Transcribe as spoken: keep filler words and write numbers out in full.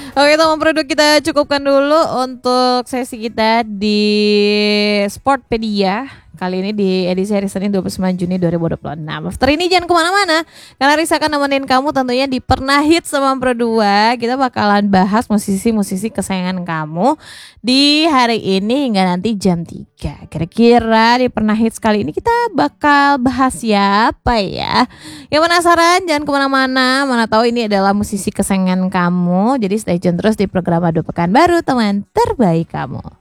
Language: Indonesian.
Oke, teman produk kita cukupkan dulu untuk sesi kita di Sportpedia. Kali ini di edisi hari Senin dua puluh sembilan Juni dua ribu dua puluh enam. After ini jangan kemana-mana, karena Risa akan nemenin kamu tentunya di Pernah Hits sama Pro dua. Kita bakalan bahas musisi-musisi kesayangan kamu di hari ini hingga nanti jam tiga. Kira-kira di Pernah Hits kali ini kita bakal bahas siapa ya? Yang penasaran jangan kemana-mana, mana tahu ini adalah musisi kesayangan kamu. Jadi stay tune terus di program Adu Pekan Baru, teman terbaik kamu.